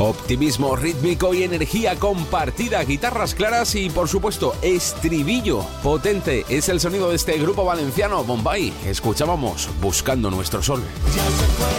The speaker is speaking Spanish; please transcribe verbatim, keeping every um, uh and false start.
Optimismo rítmico y energía compartida, guitarras claras y, por supuesto, estribillo potente. Es el sonido de este grupo valenciano, Bombay. Escuchábamos Buscando Nuestro Sol.